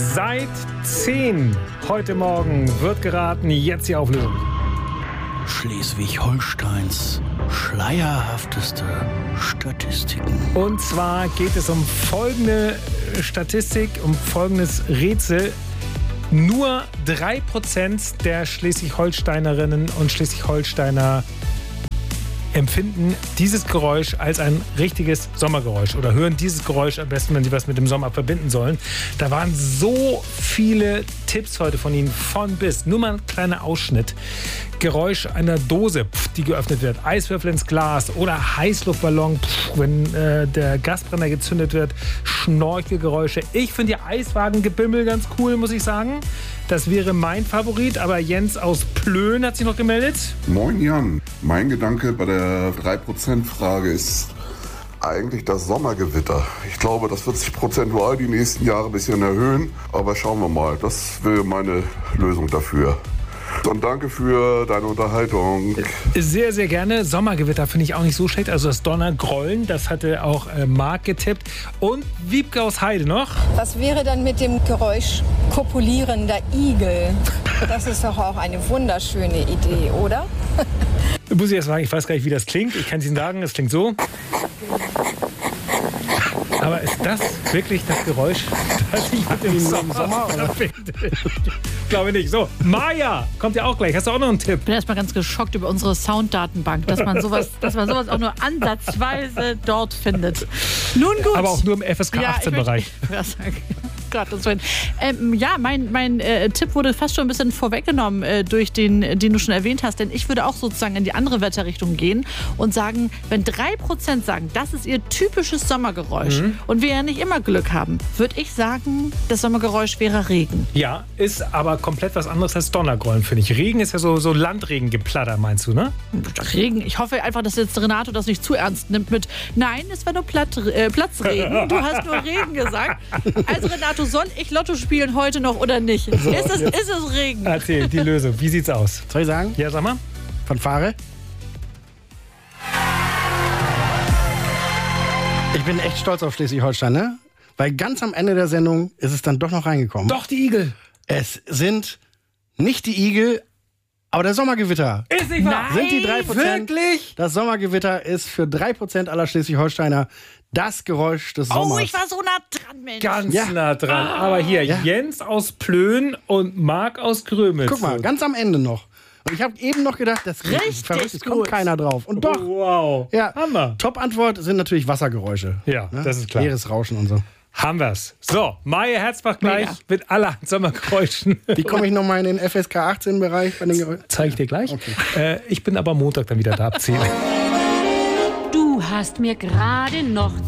Seit 10 heute Morgen wird geraten, jetzt die Auflösung. Schleswig-Holsteins schleierhafteste Statistiken. Und zwar geht es um folgende Statistik, um folgendes Rätsel. Nur 3% der Schleswig-Holsteinerinnen und Schleswig-Holsteiner empfinden dieses Geräusch als ein richtiges Sommergeräusch oder hören dieses Geräusch am besten, wenn sie was mit dem Sommer verbinden sollen. Da waren so viele Tipps heute von Ihnen, von bis. Nur mal ein kleiner Ausschnitt. Geräusch einer Dose, die geöffnet wird, Eiswürfel ins Glas oder Heißluftballon, wenn der Gasbrenner gezündet wird, Schnorchelgeräusche. Ich finde die Eiswagengebimmel ganz cool, muss ich sagen. Das wäre mein Favorit, aber Jens aus Plön hat sich noch gemeldet. Moin Jan, mein Gedanke bei der 3%-Frage ist eigentlich das Sommergewitter. Ich glaube, das wird sich prozentual die nächsten Jahre ein bisschen erhöhen, aber schauen wir mal. Das wäre meine Lösung dafür. Und danke für deine Unterhaltung. Sehr, sehr gerne. Sommergewitter finde ich auch nicht so schlecht. Also das Donnergrollen, das hatte auch Marc getippt. Und Wiebke aus Heide noch. Was wäre dann mit dem Geräusch kopulierender Igel? Das ist doch auch eine wunderschöne Idee, oder? Muss ich erst sagen, ich weiß gar nicht, wie das klingt. Ich kann es Ihnen sagen, es klingt so. Aber ist das wirklich das Geräusch, das ich mit dem Sommer verbinde? Ich glaube nicht. So, Maja kommt ja auch gleich. Hast du auch noch einen Tipp? Ich bin erstmal ganz geschockt über unsere Sounddatenbank, dass man sowas auch nur ansatzweise dort findet. Nun gut. Aber auch nur im FSK 18-Bereich. Mein Tipp wurde fast schon ein bisschen vorweggenommen durch den du schon erwähnt hast. Denn ich würde auch sozusagen in die andere Wetterrichtung gehen und sagen, wenn 3% sagen, das ist ihr typisches Sommergeräusch und wir ja nicht immer Glück haben, würde ich sagen, das Sommergeräusch wäre Regen. Ja, ist aber komplett was anderes als Donnergrollen, finde ich. Regen ist ja so Landregengeplatter, meinst du, ne? Regen. Ich hoffe einfach, dass jetzt Renato das nicht zu ernst nimmt mit nein, es war nur Platzregen. Du hast nur Regen gesagt. Also Renato, soll ich Lotto spielen heute noch oder nicht? So, ist es Regen? Erzähl, die Lösung. Wie sieht's aus? Soll ich sagen? Ja, sag mal. Fanfare. Ich bin echt stolz auf Schleswig-Holstein, ne? Weil ganz am Ende der Sendung ist es dann doch noch reingekommen. Doch, die Igel. Es sind nicht die Igel, aber der Sommergewitter. Ist nicht wahr? Sind die 3%. Wirklich? Das Sommergewitter ist für 3% aller Schleswig-Holsteiner das Geräusch des Sommers. Oh, ich war so nah dran, Mensch. Ganz nah dran. Aber hier, Jens aus Plön und Marc aus Grömitz. Guck mal, ganz am Ende noch. Und ich habe eben noch gedacht, das ist verrückt, es kommt keiner drauf. Und doch. Wow. Ja, Hammer. Top-Antwort sind natürlich Wassergeräusche. Ja, ne? das ist klar. Leeres Rauschen und so. Haben wir's. So, Maja Herzbach gleich mit allerhand Sommergeräuschen. Wie komme ich nochmal in den FSK 18-Bereich bei den Geräuschen? Zeige ich dir gleich. Okay. Ich bin aber Montag dann wieder da ab 10. Du hast mir gerade noch